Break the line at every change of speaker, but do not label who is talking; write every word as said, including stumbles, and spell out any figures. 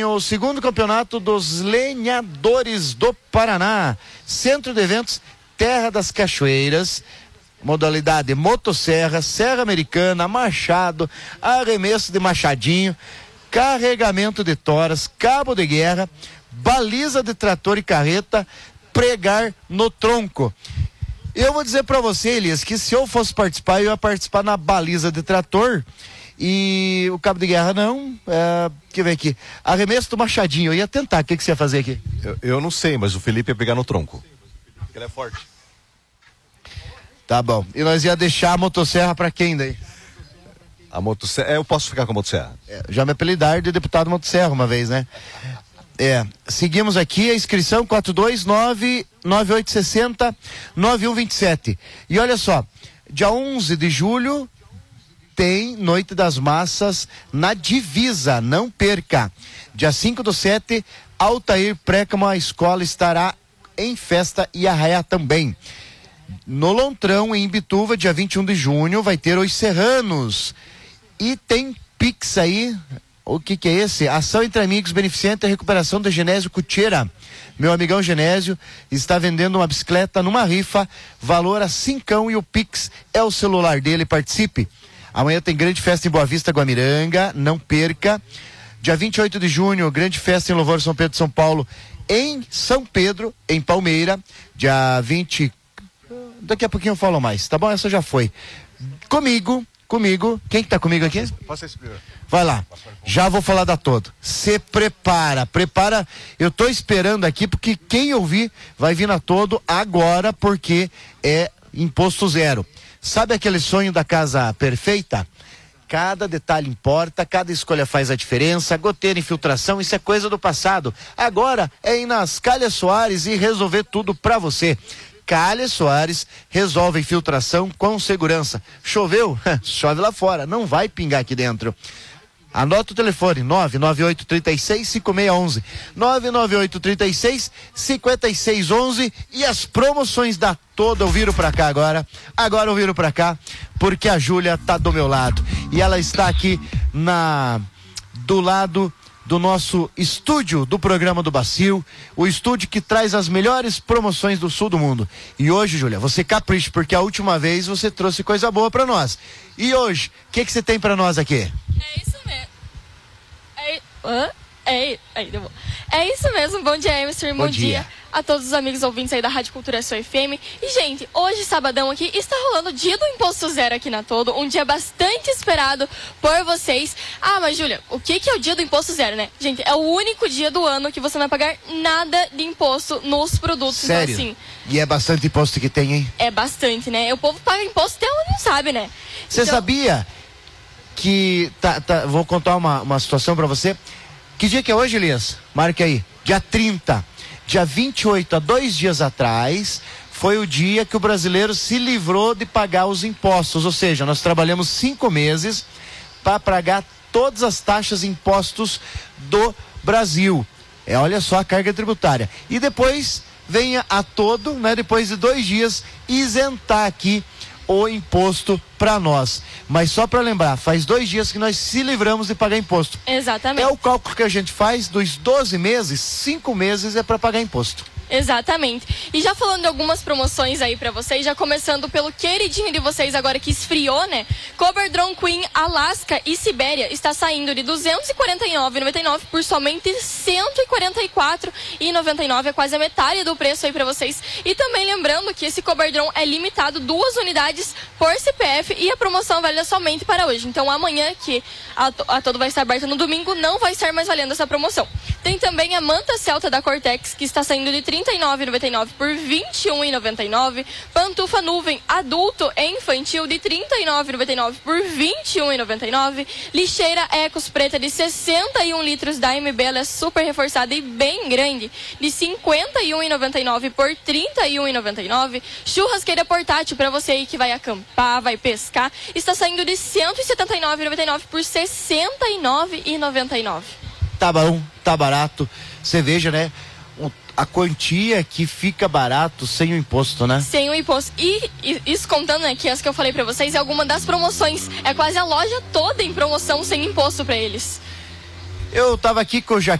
tem o segundo campeonato dos lenhadores do Paraná. Centro de Eventos Terra das Cachoeiras. Modalidade motosserra, serra americana, machado, arremesso de machadinho, carregamento de toras, cabo de guerra, baliza de trator e carreta, pregar no tronco. Eu vou dizer pra você, Elias, que se eu fosse participar, eu ia participar na baliza de trator e o cabo de guerra não. É, que vem aqui, arremesso do machadinho, eu ia tentar. O que, que você ia fazer aqui?
Eu, eu não sei, mas o Felipe ia pegar no tronco. Porque ele é forte.
Tá bom. E nós ia deixar a motosserra pra quem daí?
A motosserra, é, eu posso ficar com a motosserra.
É, já me apelidaram de deputado motosserra uma vez, né? É, seguimos aqui a inscrição quatro dois nove, nove oito seis zero, nove um dois sete. E olha só, dia onze de julho tem Noite das Massas na Divisa, não perca. Dia cinco do sete, Altair Précamo, a escola estará em festa e arraia também. No Lontrão, em Imbituva, dia vinte e um de junho, vai ter os Serranos. E tem Pix aí. O que que é esse? Ação entre amigos, beneficente e recuperação do Genésio Cutiera. Meu amigão Genésio está vendendo uma bicicleta numa rifa, valor a cincão, e o Pix é o celular dele. Participe. Amanhã tem grande festa em Boa Vista, Guamiranga, não perca. Dia vinte e oito de junho, grande festa em Louvor São Pedro de São Paulo, em São Pedro, em Palmeira. Dia vinte, daqui a pouquinho eu falo mais, tá bom? Essa já foi. Comigo, comigo, quem que tá comigo aqui?
Posso explicar?
Vai lá, já vou falar da todo. Se prepara, prepara, eu tô esperando aqui porque quem ouvir vai vir na todo agora, porque é imposto zero. Sabe aquele sonho da casa perfeita? Cada detalhe importa, cada escolha faz a diferença. Goteira, infiltração, isso é coisa do passado. Agora é ir nas Calhas Soares e resolver tudo pra você. Calhas Soares resolve infiltração com segurança. Choveu? Chove lá fora, não vai pingar aqui dentro. Anota o telefone, nove nove oito, três seis, cinco seis um um, nove nove oito, três seis, cinco seis um um, e as promoções da Toda eu viro pra cá agora, agora eu viro pra cá, porque a Júlia tá do meu lado, e ela está aqui na, do lado do nosso estúdio do programa do Bacio, o estúdio que traz as melhores promoções do sul do mundo. E hoje, Júlia, você capricha, porque a última vez você trouxe coisa boa pra nós. E hoje, o que que você tem pra nós aqui?
É isso mesmo. É, hã? É, é, é isso mesmo. Bom dia, Emerson. Bom, Bom dia. dia a todos os amigos ouvintes aí da Rádio Cultura S O F M. E, gente, hoje, sabadão aqui, está rolando o dia do Imposto Zero aqui na Todo. Um dia bastante esperado por vocês. Ah, mas, Júlia, o que que é o dia do Imposto Zero, né? Gente, é o único dia do ano que você não vai pagar nada de imposto nos produtos.
Sério?
Então, assim,
e é bastante imposto que tem, hein?
É bastante, né? O povo paga imposto até onde não sabe, né?
Você
então...
sabia que... Tá, tá, vou contar uma, uma situação pra você. Que dia que é hoje, Elias? Marque aí. Dia trinta. Dia vinte e oito, há dois dias atrás, foi o dia que o brasileiro se livrou de pagar os impostos. Ou seja, nós trabalhamos cinco meses para pagar todas as taxas e impostos do Brasil. É, olha só a carga tributária. E depois venha a todo, né? Depois de dois dias, isentar aqui o imposto para nós. Mas só para lembrar, faz dois dias que nós se livramos de pagar imposto.
Exatamente.
É o cálculo que a gente faz dos doze meses, cinco meses é para pagar imposto.
Exatamente. E já falando de algumas promoções aí pra vocês, já começando pelo queridinho de vocês agora que esfriou, né? Cobra Drone Queen Alaska e Sibéria está saindo de duzentos e quarenta e nove reais e noventa e nove centavos por somente cento e quarenta e quatro reais e noventa e nove centavos, é quase a metade do preço aí pra vocês. E também lembrando que esse Cobra Drone é limitado duas unidades por C P F e a promoção válida somente para hoje. Então amanhã, que a, a Todo vai estar aberta no domingo, não vai estar mais valendo essa promoção. Tem também a manta celta da Cortex, que está saindo de trinta e nove reais e noventa e nove centavos por vinte e um reais e noventa e nove centavos. Pantufa nuvem adulto e infantil de trinta e nove reais e noventa e nove centavos por vinte e um reais e noventa e nove centavos. Lixeira Ecos preta de sessenta e um litros da M B, ela é super reforçada e bem grande, de cinquenta e um reais e noventa e nove centavos por trinta e um reais e noventa e nove centavos. Churrasqueira portátil para você aí que vai acampar, vai pescar, está saindo de cento e setenta e nove reais e noventa e nove centavos por sessenta e nove reais e noventa e nove centavos.
Tá bom, tá barato. Você veja, né? A quantia que fica barato sem o imposto, né?
Sem o imposto. E, e isso contando, né, que as que eu falei pra vocês é alguma das promoções. É quase a loja toda em promoção sem imposto pra eles.
Eu tava aqui com o Jaquim.